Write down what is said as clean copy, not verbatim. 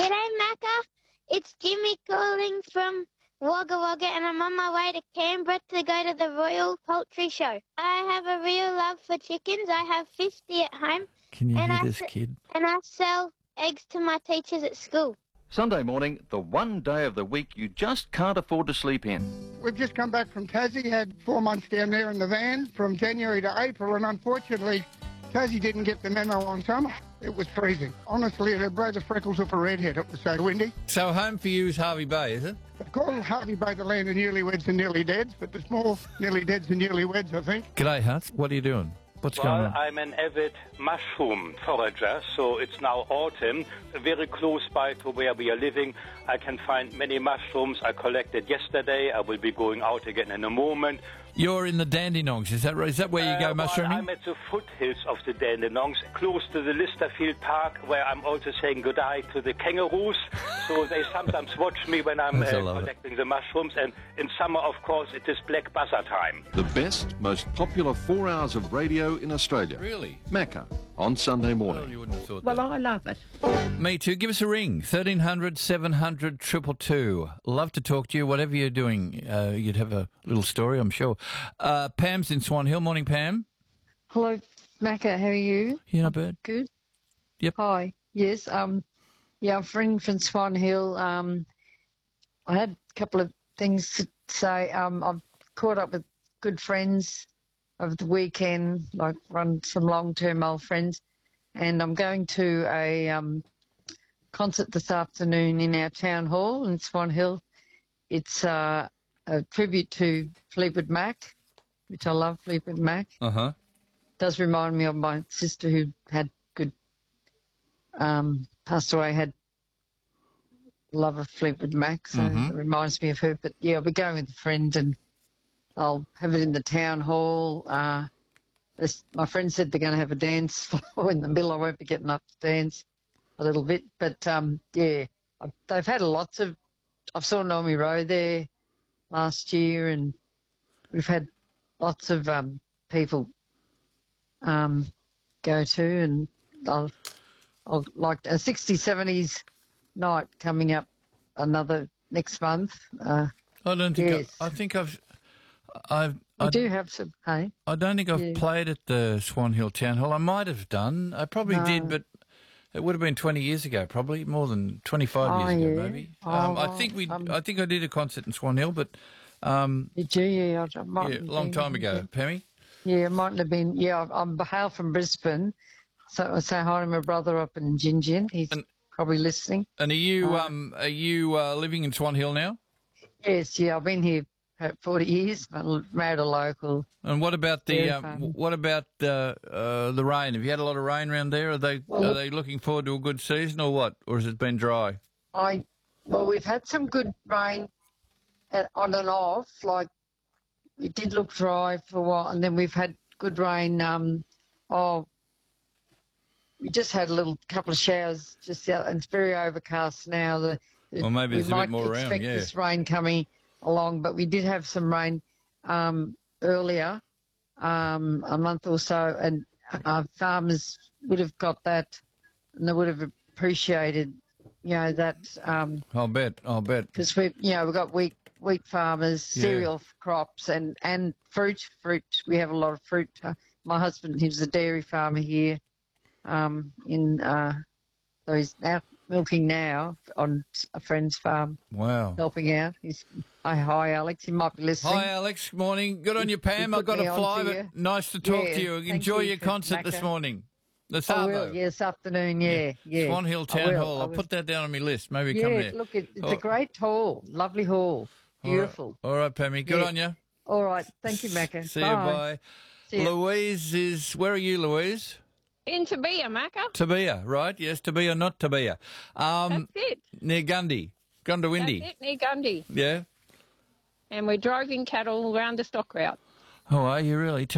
G'day, Macca. It's Jimmy calling from Wagga Wagga, and I'm on my way to Canberra to go to the Royal Poultry Show. I have a real love for chickens. I have 50 at home. Can you and hear I this s- kid? And I sell eggs to my teachers at school. Sunday morning, the one day of the week you just can't afford to sleep in. We've just come back from Tassie, had 4 months down there in the van from January to April, and unfortunately, Tassie didn't get the memo on summer. It was freezing. Honestly, it'd blow the freckles off a redhead. It was so windy. So home for you is Harvey Bay, is it? They call Harvey Bay the land of newlyweds and nearly deads, but there's more nearly deads than newlyweds, I think. G'day, Hunt. What are you doing? What's going Well, on? I'm an avid mushroom forager, so it's now autumn. Very close by to where we are living, I can find many mushrooms. I collected yesterday. I will be going out again in a moment. You're in the Dandenongs, is that right? Is that where you go mushrooming? Well, I'm at the foothills of the Dandenongs, close to the Listerfield Park, where I'm also saying goodbye to the kangaroos. So they sometimes watch me when I'm Yes, I love it. collecting the mushrooms. And in summer, of course, it is black buzzer time. The best, most popular 4 hours of radio in Australia. Really? Macca, on Sunday Well, morning. you wouldn't have thought Well, that. I love it. Me too. Give us a ring. 1300 700 222. Love to talk to you. Whatever you're doing, you'd have a little story, I'm sure. Pam's in Swan Hill. Morning, Pam. Hello, Macca. How are you? You not bad. Good. Yep. Hi. Yes. Yeah, I'm friend from Swan Hill. I had a couple of things to say. I've caught up with good friends over the weekend, like run some long-term old friends, and I'm going to a concert this afternoon in our town hall in Swan Hill. It's a tribute to Fleetwood Mac, which I love Fleetwood Mac. Uh-huh. Does remind me of my sister who had good, passed away, had love of Fleetwood Mac, so it reminds me of her. But yeah, I'll be going with a friend and I'll have it in the town hall. My friend said they're going to have a dance floor in the middle. I won't be getting up to dance a little bit, but yeah, they've had lots of. I saw Naomi Rowe there last year, and we've had lots of people go to, and I'll like a 60s, 70s night coming up another next month. I don't think. Yes. I think I've. I do have some. Hey, I don't think I've Yeah. played at the Swan Hill Town Hall. I might have done. I probably did, No. but it would have been 20 years ago, probably more than 25 years ago, yeah. maybe. Oh, I think I think I did a concert in Swan Hill, but did you? Yeah, I might yeah, have a long been- time ago, Pammy. Yeah, it mightn't have been. Yeah, I'm hail from Brisbane, so I say hi to my brother up in Gingin. He's probably listening. And are you living in Swan Hill now? Yes, yeah, I've been here 40 years. I married a local. And what about the Very fun. the rain? Have you had a lot of rain around there? Are they looking forward to a good season or what? Or has it been dry? Well, we've had some good rain on and off. Like it did look dry for a while, and then we've had good rain. We just had a little couple of showers just out, and it's very overcast now. Well, maybe we there's a bit might more around, expect yeah. this rain coming along, but we did have some rain earlier, a month or so, and farmers would have got that, and they would have appreciated, that. I'll bet. Because we've got wheat farmers, Yeah. cereal crops, and fruit. We have a lot of fruit. My husband, he's a dairy farmer here. So he's out milking now on a friend's farm, Wow. helping out. Hi, Alex. He might be listening. Hi, Alex. Morning. Good on you, Pam. put I've got me to on fly, to but you. nice to talk Yeah, to you. thank Enjoy you your for concert this Macca. morning. This I will, this afternoon, yeah. Swan Hill I Town will, Hall. I I'll will. put that down on my list. Maybe come Yeah, there. look, it's Oh. a great hall, lovely hall, beautiful. All right, Pammy. Good Yeah. on you. All right, thank you, Macca. See you. Bye. See ya. Louise is. Where are you, Louise? In Tabia, Macca. Tabia, right? Yes, Tabia, not Tabia. That's it. Near Gundy. Gundawindi. That's it, near Gundy. Yeah. And we're driving cattle around the stock route. Oh, are you really?